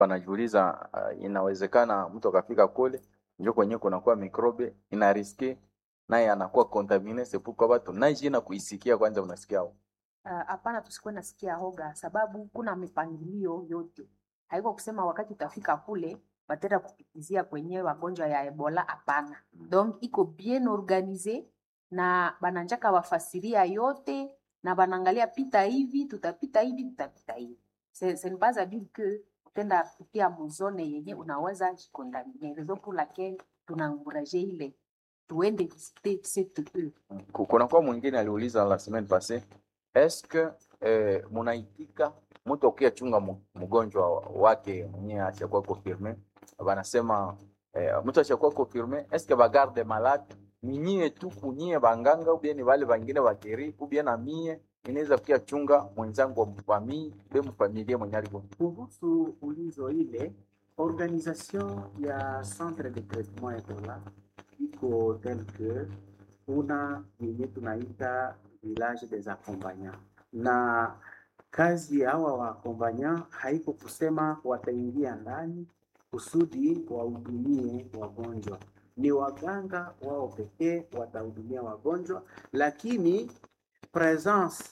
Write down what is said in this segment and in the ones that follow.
Wanajiuliza inawezekana mtu akafika kule njo kwenye kunakuwa mikrobe ina riske naye anakuwa contamine sepuko watu naye jina kuisikia kwanza unasikia Hapana, tusikuwe nasikia hoga, sababu kuna mipangilio yote. Haiko kusema wakati utafika kule batenda kupitizia kwenye wagonjwa ya Ebola, hapana. Donc iko bien organize na bananjaka wafasiria yote na banangalia pita hivi, tutapita hivi, tutapita hivi. Ce n'est pas à dire que utenda kupitia muzone yenye unaweza jikontamine. Raison pour laquelle tunaencourager ile tuende visiter cette eau. kunakuwa mwingine aliuliza la semaine passée est-ce que munaitika mtu akia chunga mgonjwa wake mwenye ashakuwa confirmé wanasema mtu ashakuwa confirmé est-ce que bagarde malade ni nyie tu kunyie banganga ubie ni wale wengine wakeri ubie na mie inaweza kia chunga mwenzangu wa mimi bemu familia mwenye aliko kuhusu ulizo ile organisation ya centre de traitement Ebola iko tel que kuna yenye tunaita village des accompagnants, na kazi ya hawa waakompanya haiko kusema wataingia ndani kusudi wahudumie wagonjwa. Ni waganga wao pekee watahudumia wagonjwa, lakini presence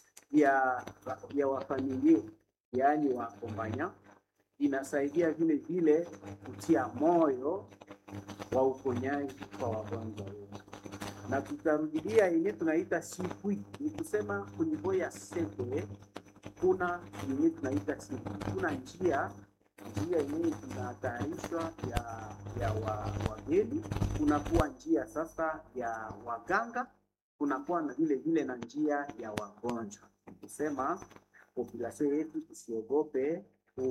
ya wafamilia yaani waakompanya inasaidia vile vile kutia moyo wa uponyaji kwa wagonjwa wetu. Na tutarudia yenye tunaita sipui, ni kusema kunivyo ya sete kuna yenye tunaita sipui. Kuna njia yenye inatayarishwa ya wageni, kunakuwa njia sasa ya waganga, kunakuwa na vile vile na njia ya wagonjwa. Kusema population yetu isiogope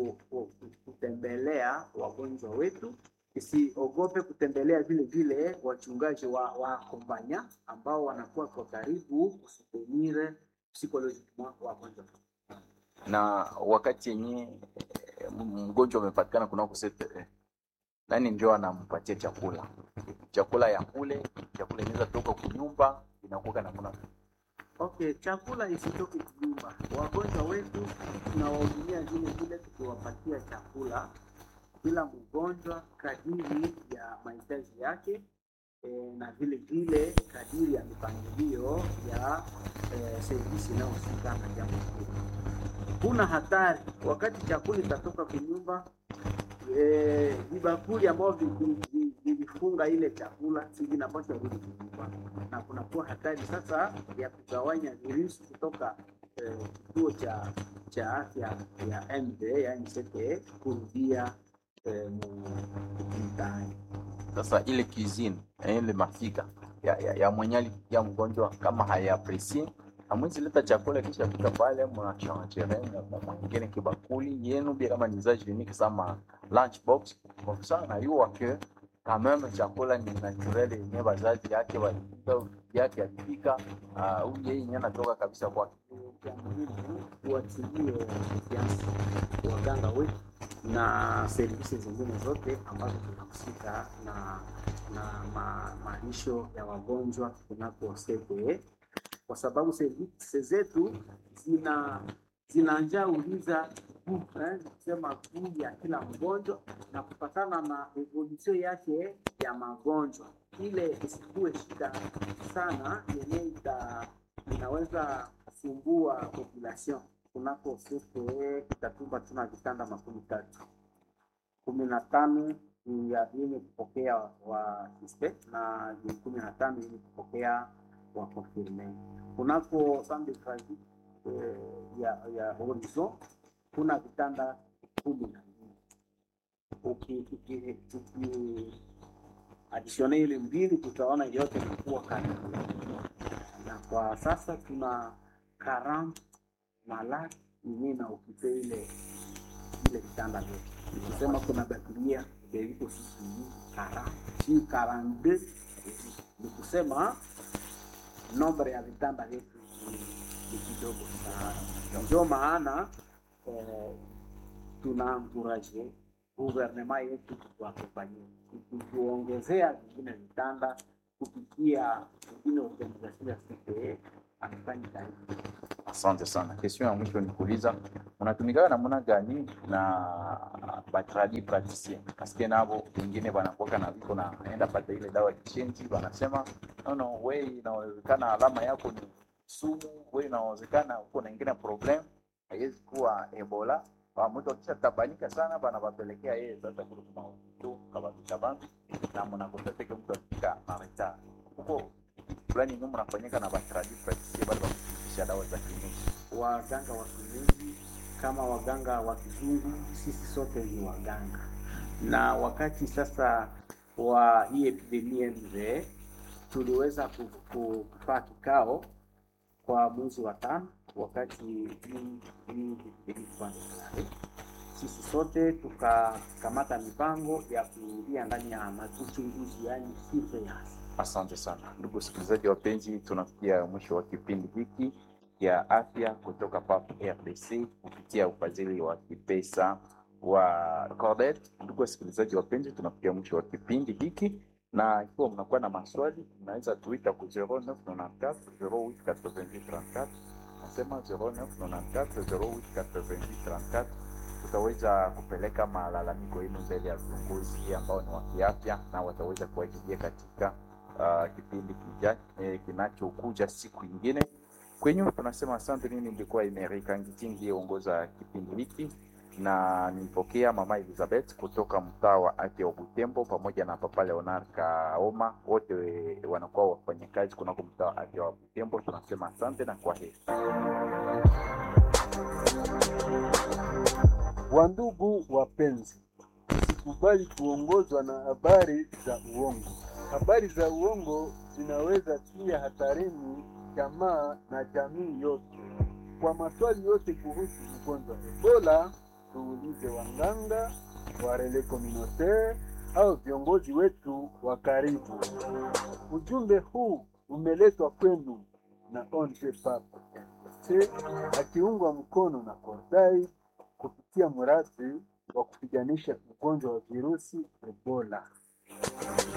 kutembelea wagonjwa wetu, isiogope kutembelea vile vile wachungaji wa kompanya ambao wanakuwa kwa karibu kusutenire psychologiquement wagonjwa. Na wakati yenye mgonjwa amepatikana kuna kusete nani ndio anampatia chakula ya kule, chakula inaweza toka kunyumba inakuwa na kuna Okay, chakula isitoke kunyumba. Wagonjwa wetu tunawahudumia vile vile tukiwapatia chakula bila mgonjwa kadiri ya mahitaji yake, na vile vile kadiri ya mipangilio ya servisi inayohusika na jambo hili. Kuna hatari wakati chakula itatoka kunyumba, vibakuli ambao vilifunga ile chakula vinapaswa rudi kunyumba, na kunakuwa hatari sasa ya kugawanya virusi kutoka kituo cha afya ya MD yani CTE kurudia mtaani. Sasa ile cuisine ile mafika ya mwenyali ya mgonjwa kama hayaprecie amwezi leta chakula kisha fika pale mnachangereni na mwingine kibakuli yenu bila kama nizaji unique sama lunch box kwa sana yuwa ke kama chakula ni naturel yenye bazazi yake walipika yake akipika yeye yenyewe anatoka kabisa kwa kuatilie confiance waganga wetu na servisi zingine zote ambazo zinahusika na malisho ya wagonjwa kunako CTE, kwa sababu servisi zetu zinanja uliza kusema kuu ya kila mgonjwa na kupatana na evolution yake ya magonjwa, ile isikuwe shida sana yenye inaweza kusumbua population. Kunako CTE Kitatumba tuna vitanda 15 ya yenye kupokea wa suspect na 15 yenye kupokea wa confirme. Kunako sande kazi ya Horizon kuna vitanda 10. Uki additionally ile mbili tutaona yote inakuwa karibu. Na kwa sasa tuna 40 malaki yenye na ukipe ile vitanda vyote. Nikisema kuna bakilia viko sisi 42, nikusema nombre ya vitanda vyetu ni kidogo sana. Ndio maana tunaencourage gouvernement yetu kutuakompanyia kutuongezea vingine vitanda kupitia vingine organization ya CTE hatufanyi kazi. Asante sana. Question ya mwisho ni kuuliza unatumika namna gani na batradi praticien? Paske nabo wengine wanakuwa na viko naenda pata ile dawa change, wanasema no, wewe inawezekana alama yako ni sumu, wewe inawezekana uko na ingine problem, haiwezi kuwa Ebola. Mtu akisha tabanika sana bana wapelekea yeye sasa kwa mtu kama mtabangi na mnakoteteke mtu afika na retard. Huko fulani nyuma mnafanyika na batradi praticien bado wakifundisha dawa za kienyeji. Waganga wa kienyeji kama waganga wa kizungu, sisi sote ni waganga. Na wakati sasa wa hii epidemia mzee, tuliweza kufanya kikao kwa mwezi wa 5 wakati hii ilikuwa sisi sote tukakamata mipango ya kuingia ndani ya uchunguzi, yani surveillance. Asante sana ndugu wasikilizaji wapenzi, tunafikia mwisho wa kipindi hiki ya afya kutoka PAP RDC kupitia ufadhili wa kipesa wa Cordet. Ndugu wasikilizaji wapenzi, tunafikia mwisho wa kipindi hiki, na ikiwa mnakuwa na maswali mnaweza tuita ku 0994 088834. Nasema 0994 088834. Tutaweza kupeleka malalamiko yenu mbele ya viongozi ambao ni wa kiafya na wataweza kuwajibia katika kipindi kinachokuja siku nyingine. Kwenye tunasema asante. Nini nilikuwa Amerika Ngitingi ongoza kipindi hiki, na nilipokea mama Elizabeth kutoka mtaa wa afya wa Butembo pamoja na papa Leonard Kaoma, wote wanakuwa wafanyakazi kunako mtaa wa afya wa Butembo. Tunasema asante na kwaheri. Wandugu wapenzi, usikubali kuongozwa na habari za uongo. Habari za uongo zinaweza tia hatarini jamaa na jamii yote. Kwa maswali yote kuhusu ugonjwa wa Ebola, tuulize waganga, warele communautaire au viongozi wetu wa karibu. Ujumbe huu umeletwa kwenu na ONG PAP akiungwa mkono na Kordai kupitia mradi wa kupiganisha ugonjwa wa virusi Ebola.